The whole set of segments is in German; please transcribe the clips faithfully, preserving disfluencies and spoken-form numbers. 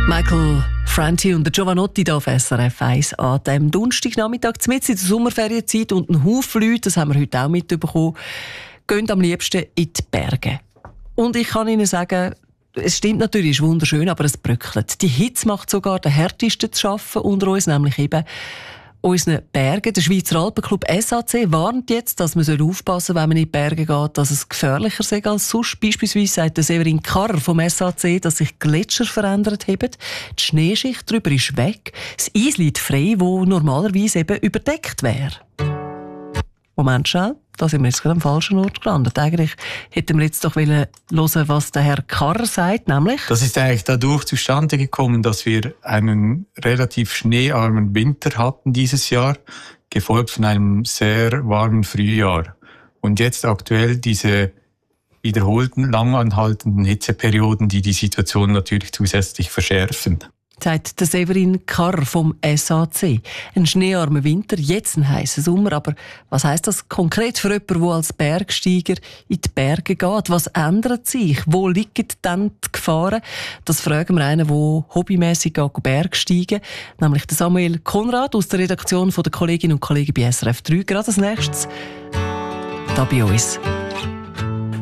Michael Franti und Giovanotti hier auf S R F eins an diesem Donnerstagnachmittag, mitten in der Sommerferienzeit, und ein Haufen Leute, das haben wir heute auch mitbekommen, gehen am liebsten in die Berge. Und ich kann Ihnen sagen, es stimmt natürlich, es ist wunderschön, aber es bröckelt. Die Hitze macht sogar den Härtesten zu arbeiten unter uns, nämlich eben unseren Bergen. Der Schweizer Alpenclub S A C warnt jetzt, dass man aufpassen soll, wenn man in die Berge geht, dass es gefährlicher sei als sonst. Beispielsweise sagt der Severin Karrer vom S A C, dass sich Gletscher verändert haben. Die Schneeschicht darüber ist weg. Das Eis liegt frei, wo normalerweise eben überdeckt wäre. Moment schnell, da sind wir jetzt gerade am falschen Ort gelandet. Eigentlich hätten wir jetzt doch hören wollen, was der Herr Karrer sagt, nämlich... Das ist eigentlich dadurch zustande gekommen, dass wir einen relativ schneearmen Winter hatten dieses Jahr, gefolgt von einem sehr warmen Frühjahr. Und jetzt aktuell diese wiederholten, langanhaltenden Hitzeperioden, die die Situation natürlich zusätzlich verschärfen. Sagt der Severin Karrer vom S A C. Ein schneearmer Winter, jetzt ein heißer Sommer. Aber was heisst das konkret für jemanden, der als Bergsteiger in die Berge geht? Was ändert sich? Wo liegen dann die Gefahren? Das fragen wir einen, der hobbymässig Bergsteigen, nämlich den Samuel Konrad aus der Redaktion der Kolleginnen und Kollegen bei S R F drei. Gerade als nächstes da bei uns.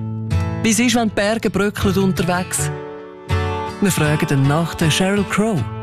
Wie es ist, wenn die Berge bröckeln unterwegs? Wir fragen dann nach der Sheryl Crow.